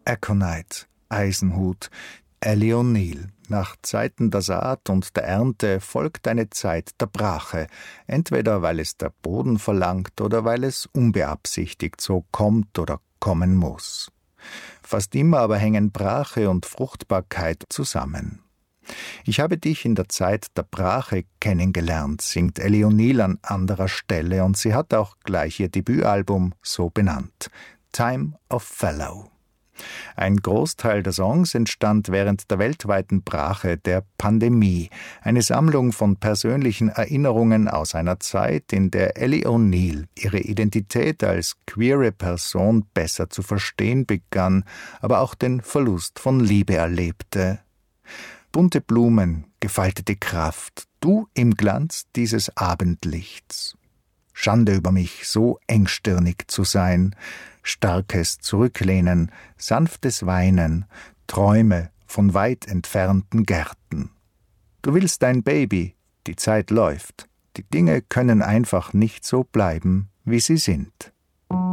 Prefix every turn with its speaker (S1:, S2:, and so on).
S1: Aconite, Eisenhut, Ellie O'Neill. Nach Zeiten der Saat und der Ernte folgt eine Zeit der Brache, entweder weil es der Boden verlangt oder weil es unbeabsichtigt so kommt oder kommen muss. Fast immer aber hängen Brache und Fruchtbarkeit zusammen. Ich habe dich in der Zeit der Brache kennengelernt, singt Ellie O'Neill an anderer Stelle, und sie hat auch gleich ihr Debütalbum so benannt: Time of Fallow. Ein Großteil der Songs entstand während der weltweiten Brache der Pandemie, eine Sammlung von persönlichen Erinnerungen aus einer Zeit, in der Ellie O'Neill ihre Identität als queere Person besser zu verstehen begann, aber auch den Verlust von Liebe erlebte. Bunte Blumen, gefaltete Kraft, du im Glanz dieses Abendlichts. Schande über mich, so engstirnig zu sein, starkes Zurücklehnen, sanftes Weinen, Träume von weit entfernten Gärten. Du willst dein Baby, die Zeit läuft, die Dinge können einfach nicht so bleiben, wie sie sind.